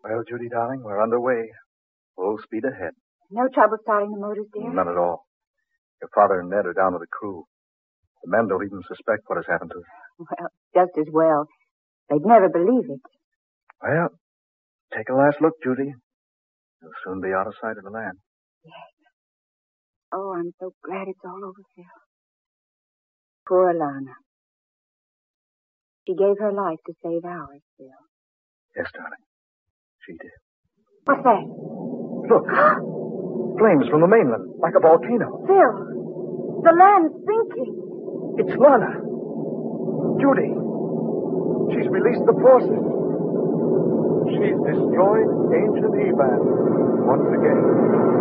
Well, Judy, darling, we're underway. Full speed ahead. No trouble starting the motors, dear? None at all. Your father and Ned are down with the crew. The men don't even suspect what has happened to them. Well, just as well. They'd never believe it. Well, take a last look, Judy. You'll soon be out of sight of the land. Yes. Oh, I'm so glad it's all over, Phil. Poor Alana. She gave her life to save ours, Phil. Yes, darling. She did. What's that? Look. Flames from the mainland, like a volcano. Phil, the land's sinking. It's Lana. Judy. She's released the forces. She's destroyed ancient Eban once again.